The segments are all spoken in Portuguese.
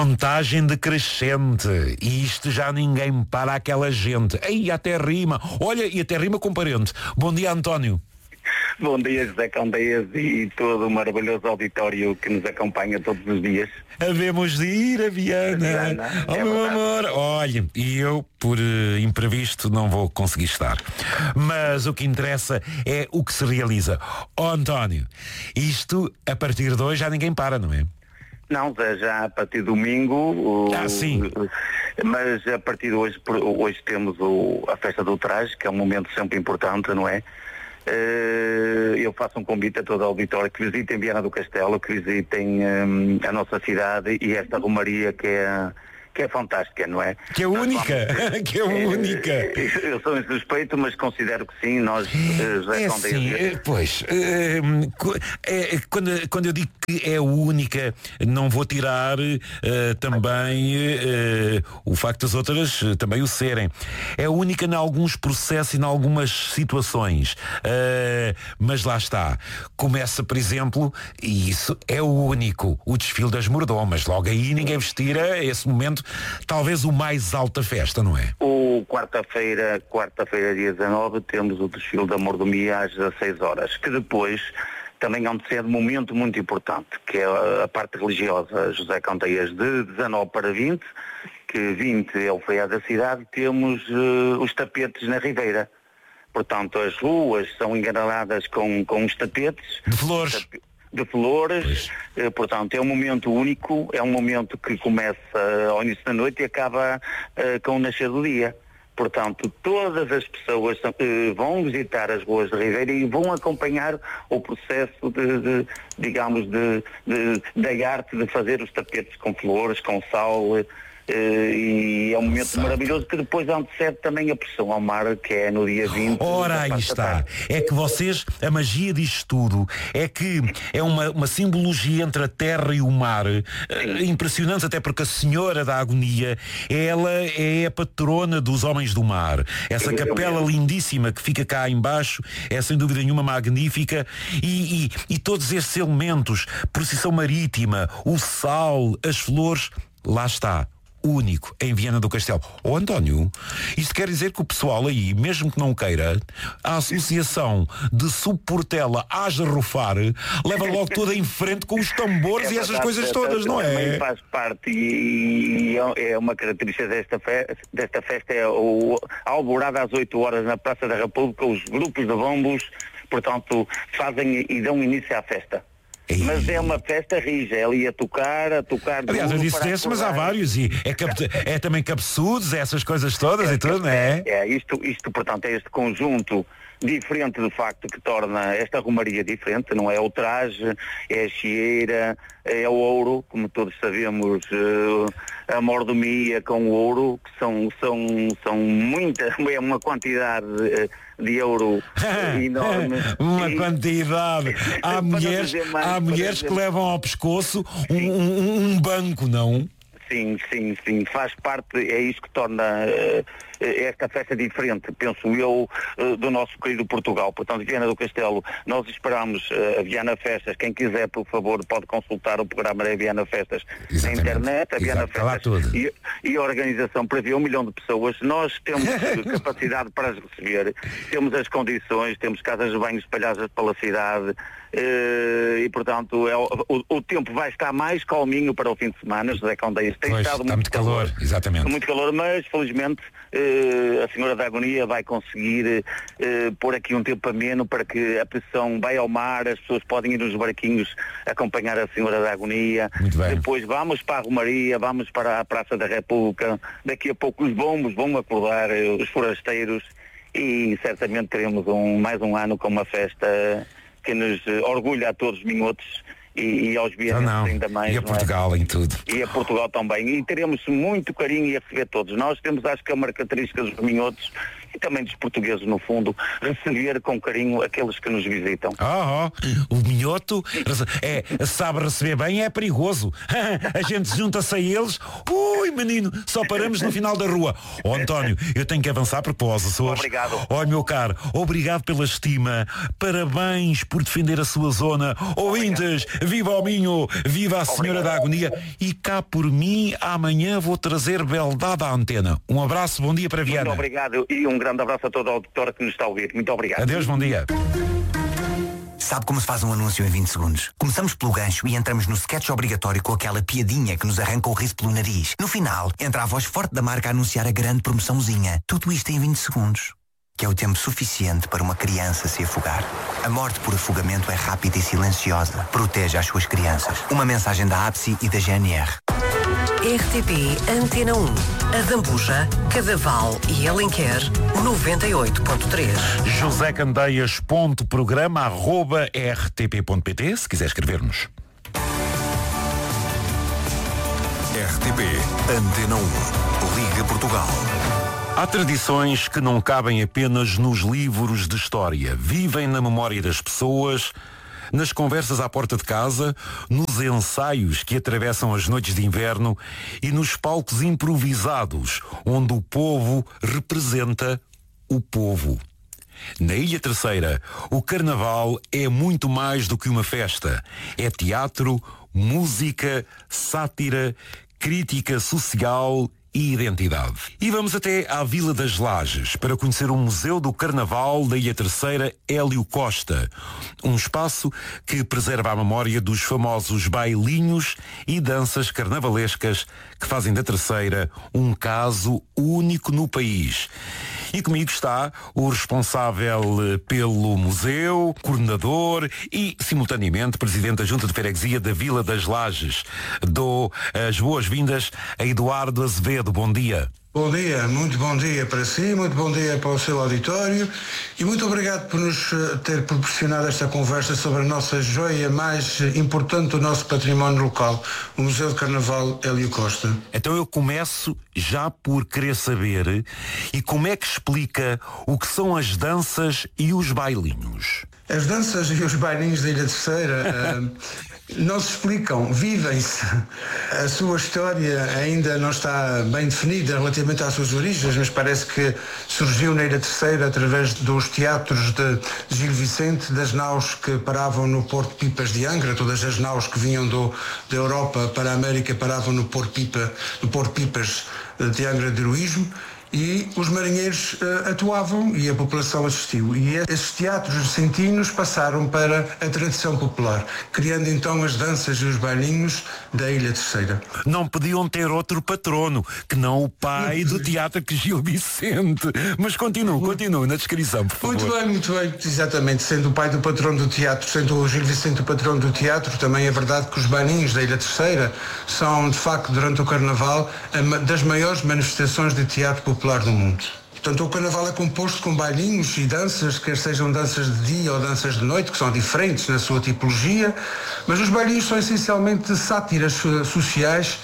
Contagem decrescente. E isto já ninguém para aquela gente. Ei, até rima. Olha, e até rima com parente. Bom dia, António. Bom dia, José Candeias e todo o maravilhoso auditório que nos acompanha todos os dias. Havemos de ir a Viana. Oh, meu amor. Olha, e eu, por imprevisto, não vou conseguir estar. Mas o que interessa é o que se realiza. Oh, António, isto, a partir de hoje, já ninguém para, não é? Não, Zé, já a partir de domingo. Sim. Mas a partir de hoje temos a festa do traje, que é um momento sempre importante, não é? Eu faço um convite a todo o auditório que visitem Viana do Castelo, que visitem a nossa cidade e esta romaria que é fantástica, não é? Que é única, que é única. Eu sou insuspeito, mas considero que sim, nós já quando eu digo que é única, não vou tirar também o facto das outras também o serem. É única em alguns processos e em algumas situações, mas lá está. Começa, por exemplo, e isso é o único, o desfile das mordomas. Logo aí ninguém vestira esse momento, talvez o mais alto da festa, não é? O quarta-feira, dia 19, temos o desfile da mordomia às 16 horas, que depois também antecede um momento muito importante, que é a parte religiosa, José Candeias, de 19 para 20, que 20 é o feriado da cidade, temos os tapetes na Ribeira. Portanto, as ruas são engaraladas com os tapetes. De flores, portanto é um momento único, é um momento que começa ao início da noite e acaba com o nascer do dia. Portanto, todas as pessoas vão visitar as ruas de Ribeira e vão acompanhar o processo da arte de fazer os tapetes com flores, com sal, e é um momento maravilhoso que depois antecede também a procissão ao mar, que é no dia 20. Ora, aí está. É que vocês, a magia disto tudo é que é uma simbologia entre a terra e o mar, impressionante, até porque a Senhora da Agonia, ela é a patrona dos homens do mar. Essa capela lindíssima que fica cá embaixo é sem dúvida nenhuma magnífica, e todos estes elementos, procissão marítima, o sal, as flores, lá está, único em Viana do Castelo. António, isto quer dizer que o pessoal aí, mesmo que não queira, a associação de Subportela haja rufar, leva logo tudo em frente com os tambores e essas coisas todas, não é? Também faz parte e é uma característica desta festa, é a alvorada às 8 horas na Praça da República, os grupos de bombos, portanto, fazem e dão início à festa. Mas é uma festa rija, é ali a tocar. Aliás, eu disse desse, mas há vários, e é também cabeçudos, essas coisas todas e tudo, não é? Isto, portanto, é este conjunto diferente de facto que torna esta romaria diferente, não é? O traje, é a chieira, é o ouro, como todos sabemos, a mordomia com o ouro, que são muita, é uma quantidade de ouro enorme. Uma quantidade. Há mulheres que levam ao pescoço um banco, não? Sim, faz parte, é isso que torna esta festa diferente, penso eu, do nosso querido Portugal. Portanto, Viana do Castelo, nós esperamos a Viana Festas. Quem quiser, por favor, pode consultar o programa da Viana Festas na internet. A Viana Festas e a organização prevê 1 milhão de pessoas. Nós temos capacidade para as receber, temos as condições, temos casas de banho espalhadas pela cidade, e portanto o tempo vai estar mais calminho para o fim de semana. José Candeias, tem estado muito calor, exatamente. Muito calor, mas felizmente a Senhora da Agonia vai conseguir pôr aqui um tempo ameno para que a procissão vai ao mar, as pessoas podem ir nos barquinhos acompanhar a Senhora da Agonia. Depois vamos para a Romaria, vamos para a Praça da República, daqui a pouco os bombos vão acordar, os forasteiros, e certamente teremos mais um ano com uma festa que nos orgulha a todos os minhotos e aos viajantes ainda mais. E a Portugal em tudo. E a Portugal também. E teremos muito carinho e a receber todos. Nós temos, acho que é uma característica dos minhotos, e também dos portugueses, no fundo, receber com carinho aqueles que nos visitam. O minhoto sabe receber bem, é perigoso. A gente junta-se a eles, ui menino, só paramos no final da rua. António, eu tenho que avançar porque vou aos Açores. Obrigado. Meu caro, obrigado pela estima, parabéns por defender a sua zona. Ouvintes, viva o Minho, viva a Senhora da Agonia, e cá por mim amanhã vou trazer beldade à antena. Um abraço, bom dia para Viana. Muito obrigado e um grande abraço a toda a auditória que nos está a ouvir. Muito obrigado. Adeus, bom dia. Sabe como se faz um anúncio em 20 segundos? Começamos pelo gancho e entramos no sketch obrigatório com aquela piadinha que nos arranca o riso pelo nariz. No final, entra a voz forte da marca a anunciar a grande promoçãozinha. Tudo isto em 20 segundos. Que é o tempo suficiente para uma criança se afogar. A morte por afogamento é rápida e silenciosa. Proteja as suas crianças. Uma mensagem da APSI e da GNR. RTP Antena 1. A Zambuja, Cadaval e Alenquer 98.3. José Candeias, programa@rtp.pt, se quiser escrever-nos. RTP Antena 1. Liga Portugal. Há tradições que não cabem apenas nos livros de história. Vivem na memória das pessoas, nas conversas à porta de casa, nos ensaios que atravessam as noites de inverno e nos palcos improvisados, onde o povo representa o povo. Na Ilha Terceira, o Carnaval é muito mais do que uma festa. É teatro, música, sátira, crítica social e identidade. E vamos até à Vila das Lajes para conhecer o Museu do Carnaval da Ilha Terceira Hélio Costa, um espaço que preserva a memória dos famosos bailinhos e danças carnavalescas que fazem da Terceira um caso único no país. E comigo está o responsável pelo museu, coordenador e, simultaneamente, presidente da Junta de Freguesia da Vila das Lajes. Dou as boas-vindas a Eduardo Azevedo. Bom dia. Bom dia, muito bom dia para si, muito bom dia para o seu auditório e muito obrigado por nos ter proporcionado esta conversa sobre a nossa joia mais importante do nosso património local, o Museu de Carnaval Hélio Costa. Então eu começo já por querer saber e como é que explica o que são as danças e os bailinhos. As danças e os bailinhos da Ilha Terceira não se explicam, vivem-se. A sua história ainda não está bem definida relativamente às suas origens, mas parece que surgiu na Ilha Terceira através dos teatros de Gil Vicente, das naus que paravam no Porto Pipas de Angra. Todas as naus que vinham da Europa para a América paravam no Porto Pipas de Angra de Heroísmo. E os marinheiros atuavam e a população assistiu. E esses teatros vicentinos passaram para a tradição popular, criando então as danças e os bailinhos da Ilha Terceira. Não podiam ter outro patrono, que não o pai do teatro que Gil Vicente. Mas continue na descrição, por favor. Muito bem, exatamente. Sendo o pai do patrono do teatro, sendo o Gil Vicente o patrono do teatro, também é verdade que os bailinhos da Ilha Terceira são, de facto, durante o Carnaval, das maiores manifestações de teatro popular do mundo. Portanto, o Carnaval é composto com bailinhos e danças, quer sejam danças de dia ou danças de noite, que são diferentes na sua tipologia, mas os bailinhos são essencialmente sátiras sociais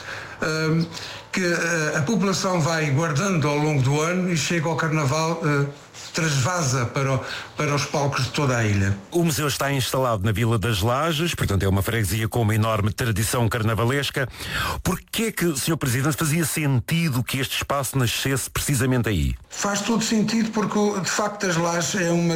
que a população vai guardando ao longo do ano e chega ao Carnaval transvasa para os palcos de toda a ilha. O museu está instalado na Vila das Lajes, portanto é uma freguesia com uma enorme tradição carnavalesca. Porquê é que, Sr. Presidente, fazia sentido que este espaço nascesse precisamente aí? Faz todo sentido porque, de facto, as Lajes é uma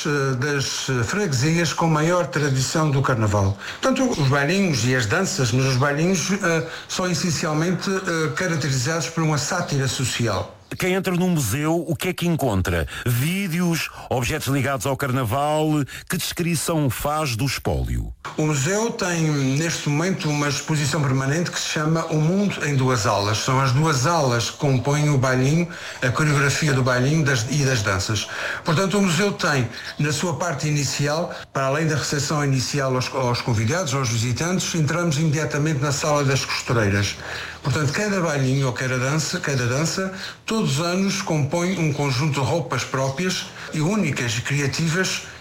das freguesias com maior tradição do Carnaval. Portanto, os bailinhos e as danças, mas os bailinhos são essencialmente caracterizados por uma sátira social. Quem entra num museu, o que é que encontra? Vídeos, objetos ligados ao Carnaval? Que descrição faz do espólio? O museu tem, neste momento, uma exposição permanente que se chama O Mundo em Duas Alas. São as duas alas que compõem o bailinho, a coreografia do bailinho e das danças. Portanto, o museu tem, na sua parte inicial, para além da recepção inicial aos convidados, aos visitantes, entramos imediatamente na Sala das Costureiras. Portanto, cada bailinho ou cada dança, todos os anos compõe um conjunto de roupas próprias e únicas e criativas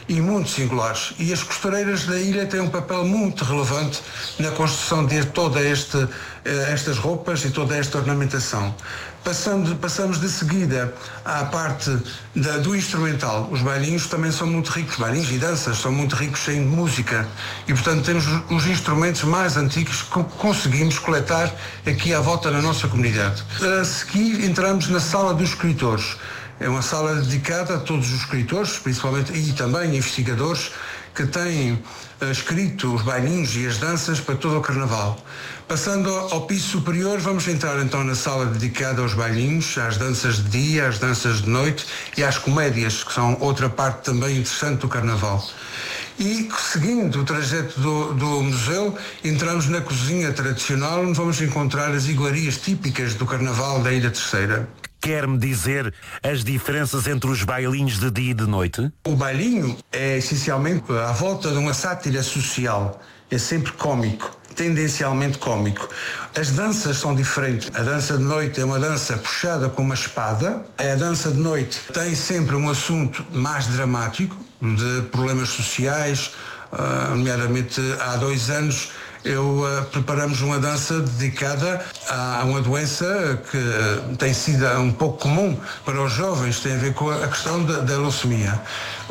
e muito singulares. E as costureiras da ilha têm um papel muito relevante na construção de toda estas roupas e toda esta ornamentação. Passamos de seguida à parte do instrumental. Os bailinhos também são muito ricos, bailinhos e danças são muito ricos em música e, portanto, temos os instrumentos mais antigos que conseguimos coletar aqui à volta da nossa comunidade. A seguir entramos na sala dos escritores. É uma sala dedicada a todos os escritores, principalmente, e também investigadores, que têm escrito os bailinhos e as danças para todo o Carnaval. Passando ao piso superior, vamos entrar então na sala dedicada aos bailinhos, às danças de dia, às danças de noite e às comédias, que são outra parte também interessante do Carnaval. E, seguindo o trajeto do museu, entramos na cozinha tradicional, onde vamos encontrar as iguarias típicas do Carnaval da Ilha Terceira. Quer-me dizer as diferenças entre os bailinhos de dia e de noite? O bailinho é essencialmente à volta de uma sátira social. É sempre cómico, tendencialmente cómico. As danças são diferentes. A dança de noite é uma dança puxada com uma espada. A dança de noite tem sempre um assunto mais dramático, de problemas sociais, nomeadamente há 2 anos preparamos uma dança dedicada a uma doença que tem sido um pouco comum para os jovens, tem a ver com a questão da leucemia.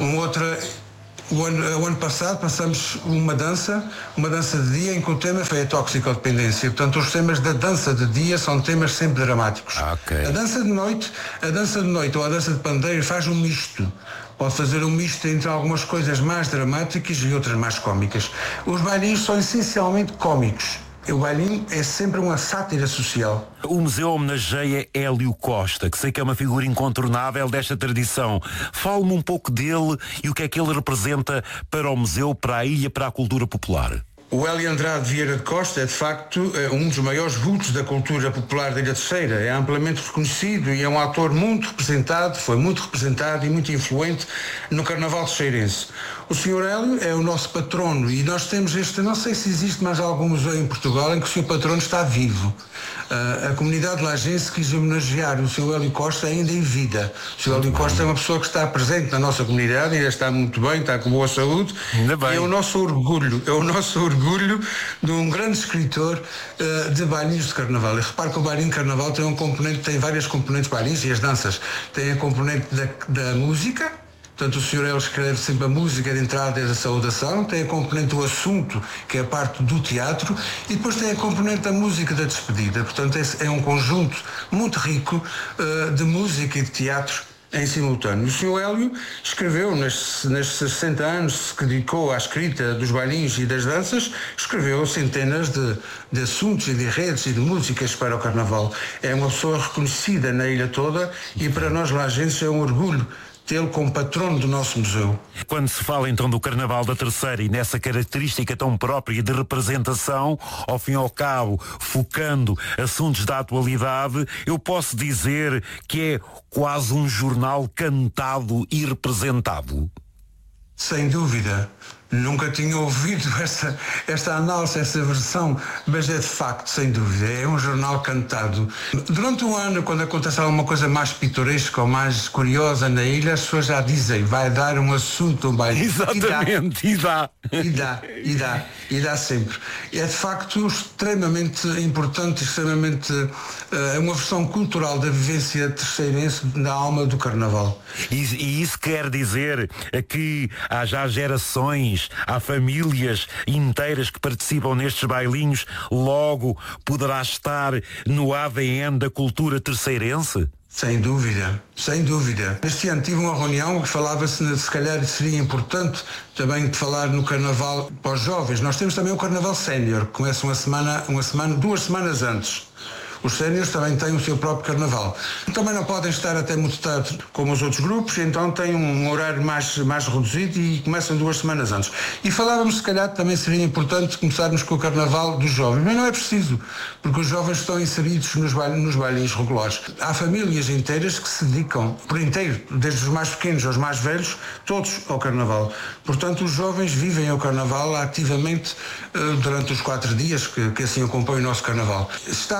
O ano passado passamos uma dança de dia em que o tema foi a toxicodependência. Portanto, os temas da dança de dia são temas sempre dramáticos. Okay. A dança de noite ou a dança de pandeiro faz um misto. Pode fazer um misto entre algumas coisas mais dramáticas e outras mais cómicas. Os bailinhos são essencialmente cómicos. O bailinho é sempre uma sátira social. O museu homenageia Hélio Costa, que sei que é uma figura incontornável desta tradição. Fale-me um pouco dele e o que é que ele representa para o museu, para a ilha, para a cultura popular. O Hélio Andrade Vieira de Costa é, de facto, um dos maiores vultos da cultura popular da Ilha Terceira. É amplamente reconhecido e é um ator muito representado, foi muito representado e muito influente no Carnaval terceirense. O Sr. Hélio é o nosso patrono e nós temos não sei se existe mais algum museu em Portugal em que o Sr. Patrono está vivo. A comunidade lagense quis homenagear o Sr. Hélio Costa ainda em vida. O Sr. Hélio Costa é uma pessoa que está presente na nossa comunidade, ainda está muito bem, está com boa saúde. Ainda bem. E é o nosso orgulho de um grande escritor de bailinhos de Carnaval. E repare que o bailinho de Carnaval tem várias componentes, bailinhos e as danças. Tem a componente da música. Portanto, o Sr. Hélio escreve sempre a música de entrada e da saudação, tem a componente do assunto, que é a parte do teatro, e depois tem a componente da música da despedida. Portanto, é um conjunto muito rico de música e de teatro em simultâneo. O Sr. Hélio escreveu, nestes 60 anos que dedicou à escrita dos bailinhos e das danças, escreveu centenas de assuntos e de enredos e de músicas para o Carnaval. É uma pessoa reconhecida na ilha toda e para nós lagenses é um orgulho tê-lo como patrono do nosso museu. Quando se fala então do Carnaval da Terceira e nessa característica tão própria de representação, ao fim e ao cabo, focando assuntos da atualidade, eu posso dizer que é quase um jornal cantado e representado. Sem dúvida. Nunca tinha ouvido esta análise, essa versão, mas é de facto, sem dúvida, é um jornal cantado. Durante um ano, quando acontece alguma coisa mais pitoresca ou mais curiosa na ilha, as pessoas já dizem, vai dar um assunto, um baile. Exatamente, e dá sempre. É de facto extremamente importante, é uma versão cultural da vivência terceirense da alma do Carnaval. E isso quer dizer que há já gerações, há famílias inteiras que participam nestes bailinhos, logo poderá estar no ADN da cultura terceirense? Sem dúvida. Este ano tive uma reunião que falava-se, se calhar seria importante também de falar no Carnaval para os jovens. Nós temos também o Carnaval Sénior, que começa 2 semanas antes. Os séniores também têm o seu próprio Carnaval. Também não podem estar até muito tarde como os outros grupos, então têm um horário mais reduzido e começam 2 semanas antes. E falávamos, se calhar, também seria importante começarmos com o Carnaval dos jovens, mas não é preciso, porque os jovens estão inseridos nos bailinhos regulares. Há famílias inteiras que se dedicam por inteiro, desde os mais pequenos aos mais velhos, todos ao Carnaval. Portanto, os jovens vivem o Carnaval ativamente durante os 4 dias que assim acompanham o nosso Carnaval. Já está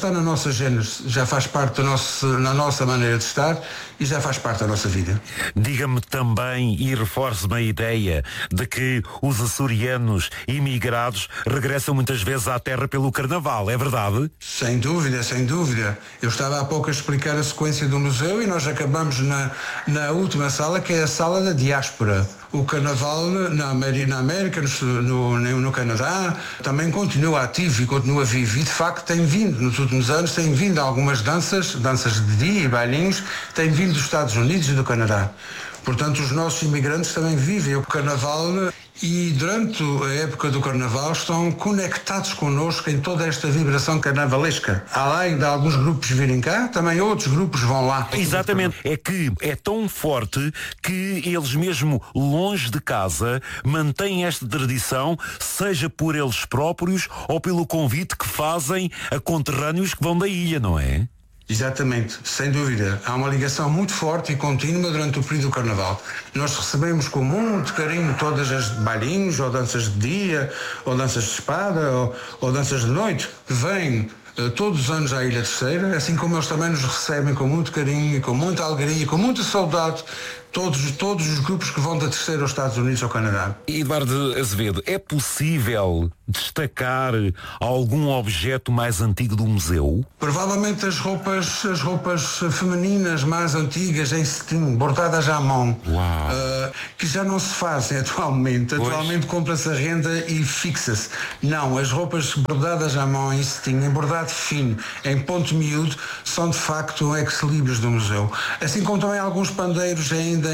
está na nossa gênese, já faz parte na nossa maneira de estar e já faz parte da nossa vida. Diga-me também e reforce-me a ideia de que os açorianos imigrados regressam muitas vezes à terra pelo Carnaval, é verdade? Sem dúvida, sem dúvida. Eu estava há pouco a explicar a sequência do museu e nós acabamos na última sala, que é a sala da diáspora. O Carnaval na América, no Canadá, também continua ativo e continua vivo. E de facto tem vindo, nos últimos anos, tem vindo algumas danças de dia e bailinhos, tem vindo dos Estados Unidos e do Canadá. Portanto, os nossos imigrantes também vivem o Carnaval e durante a época do Carnaval estão conectados connosco em toda esta vibração carnavalesca. Além de alguns grupos virem cá, também outros grupos vão lá. Exatamente. É que é tão forte que eles mesmo longe de casa mantêm esta tradição, seja por eles próprios ou pelo convite que fazem a conterrâneos que vão da ilha, não é? Exatamente, sem dúvida. Há uma ligação muito forte e contínua durante o período do Carnaval. Nós recebemos com muito carinho todas as bailinhos, ou danças de dia, ou danças de espada, ou danças de noite, que vêm todos os anos à Ilha Terceira, assim como eles também nos recebem com muito carinho, e com muita alegria, com muita saudade, todos os grupos que vão da Terceira aos Estados Unidos ou ao Canadá. Eduardo Azevedo, é possível destacar algum objeto mais antigo do museu? Provavelmente as roupas femininas mais antigas em cetim, bordadas à mão, que já não se fazem atualmente. Pois. Atualmente compra-se a renda e fixa-se. Não, as roupas bordadas à mão em cetim, em bordado fino, em ponto miúdo, são de facto ex-libris do museu. Assim como também alguns pandeiros ainda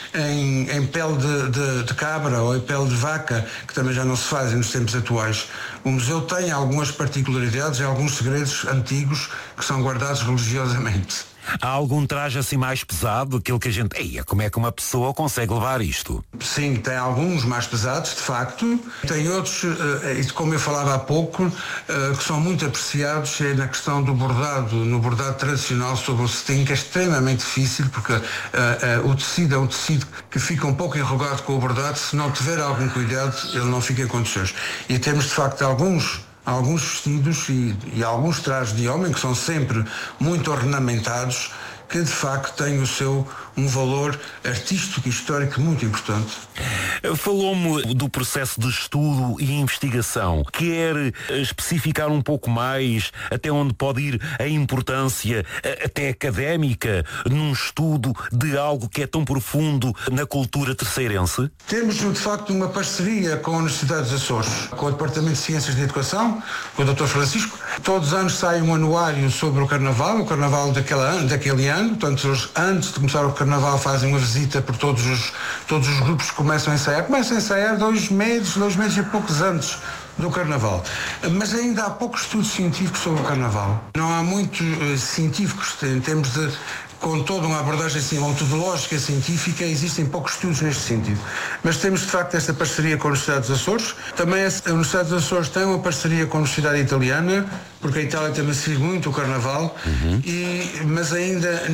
em pele de cabra ou em pele de vaca, que também já não se fazem nos tempos atuais. O museu tem algumas particularidades e alguns segredos antigos que são guardados religiosamente. Há algum traje assim mais pesado, aquele que a gente... Eia, como é que uma pessoa consegue levar isto? Sim, tem alguns mais pesados, de facto. Tem outros, como eu falava há pouco, que são muito apreciados na questão do bordado, no bordado tradicional sobre o cetim, que é extremamente difícil, porque o tecido é um tecido que fica um pouco enrugado com o bordado. Se não tiver algum cuidado, ele não fica em condições. E temos, de facto, alguns vestidos e alguns trajes de homem que são sempre muito ornamentados, que de facto têm um valor artístico e histórico muito importante. Falou-me do processo de estudo e investigação. Quer especificar um pouco mais até onde pode ir a importância até académica num estudo de algo que é tão profundo na cultura terceirense? Temos de facto uma parceria com a Universidade dos Açores, com o Departamento de Ciências de Educação, com o Dr. Francisco. Todos os anos sai um anuário sobre o Carnaval daquele ano. Portanto, antes de começar o Carnaval fazem uma visita por todos os grupos que começam a ensaiar. Começam a ensaiar 2 meses e poucos antes do Carnaval. Mas ainda há pouco estudo científico sobre o Carnaval. Não há muitos científicos em termos de... Com toda uma abordagem assim, metodológica, científica, existem poucos estudos neste sentido. Mas temos, de facto, esta parceria com a Universidade dos Açores. Também a Universidade dos Açores tem uma parceria com a Universidade Italiana, porque a Itália também sigue muito o Carnaval, mas ainda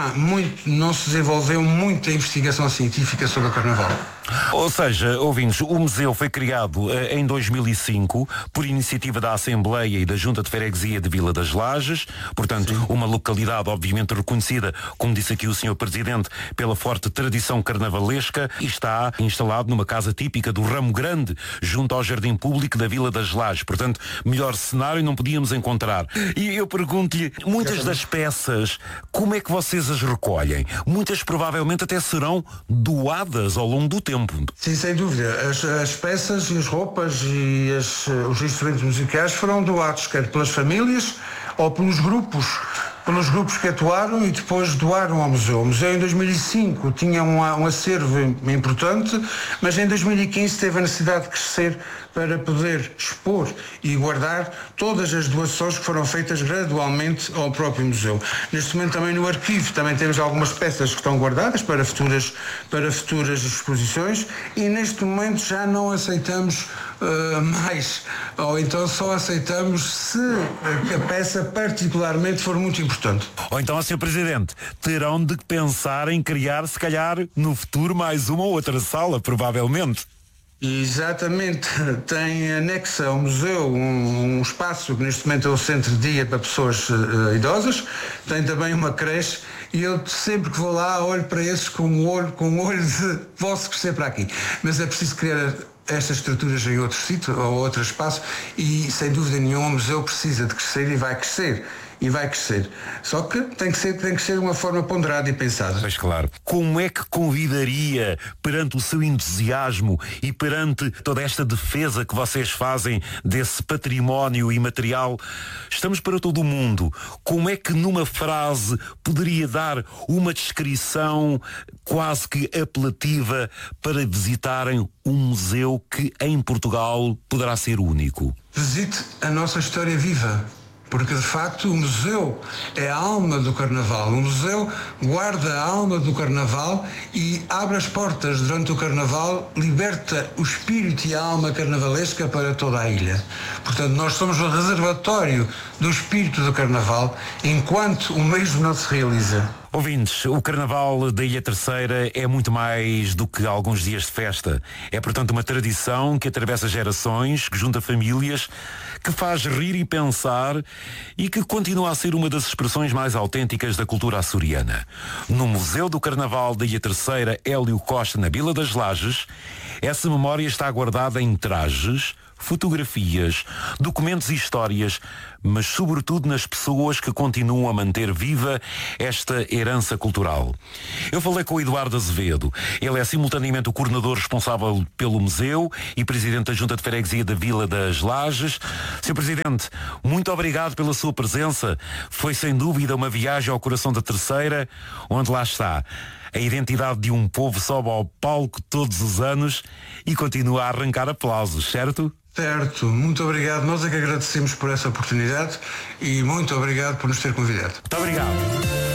não se desenvolveu muita investigação científica sobre o Carnaval. Ou seja, ouvintes, o museu foi criado em 2005 por iniciativa da Assembleia e da Junta de Freguesia de Vila das Lajes, portanto, sim, uma localidade obviamente reconhecida, como disse aqui o Sr. Presidente, pela forte tradição carnavalesca, e está instalado numa casa típica do Ramo Grande, junto ao Jardim Público da Vila das Lajes. Portanto, melhor cenário não podíamos encontrar. E eu pergunto-lhe, muitas das peças, como é que vocês as recolhem? Muitas provavelmente até serão doadas ao longo do tempo. Sim, sem dúvida. As peças e as roupas e os instrumentos musicais foram doados, quer pelas famílias ou pelos grupos que atuaram e depois doaram ao museu. O museu em 2005 tinha um acervo importante, mas em 2015 teve a necessidade de crescer para poder expor e guardar todas as doações que foram feitas gradualmente ao próprio museu. Neste momento também no arquivo também temos algumas peças que estão guardadas para futuras exposições e neste momento já não aceitamos mais, ou então só aceitamos se a peça particularmente for muito importante. Ou então, Sr. Presidente, terão de pensar em criar, se calhar, no futuro mais uma ou outra sala, provavelmente. Exatamente, tem anexa ao museu um espaço que neste momento é o centro de dia para pessoas idosas, tem também uma creche e eu sempre que vou lá olho para esses com um olho de posso crescer para aqui, mas é preciso criar estas estruturas em outro sítio ou outro espaço e sem dúvida nenhuma o museu precisa de crescer e vai crescer. Só que tem que ser de uma forma ponderada e pensada. Pois claro. Como é que convidaria, perante o seu entusiasmo e perante toda esta defesa que vocês fazem desse património imaterial, estamos para todo o mundo, como é que numa frase poderia dar uma descrição quase que apelativa para visitarem um museu que em Portugal poderá ser único? Visite a nossa história viva. Porque, de facto, o museu é a alma do Carnaval. O museu guarda a alma do Carnaval e abre as portas durante o Carnaval, liberta o espírito e a alma carnavalesca para toda a ilha. Portanto, nós somos o reservatório do espírito do Carnaval, enquanto o mesmo não se realiza. Ouvintes, o Carnaval da Ilha Terceira é muito mais do que alguns dias de festa. É, portanto, uma tradição que atravessa gerações, que junta famílias, que faz rir e pensar e que continua a ser uma das expressões mais autênticas da cultura açoriana. No Museu do Carnaval da Ilha Terceira, Hélio Costa, na Vila das Lajes, essa memória está guardada em trajes, fotografias, documentos e histórias, mas sobretudo nas pessoas que continuam a manter viva esta herança cultural. Eu falei com o Eduardo Azevedo. Ele é simultaneamente o coordenador responsável pelo museu e presidente da Junta de Freguesia da Vila das Lajes. Sr. Presidente, muito obrigado pela sua presença. Foi sem dúvida uma viagem ao coração da Terceira, onde lá está. A identidade de um povo sobe ao palco todos os anos e continua a arrancar aplausos, certo? Certo, muito obrigado. Nós é que agradecemos por essa oportunidade e muito obrigado por nos ter convidado. Muito obrigado.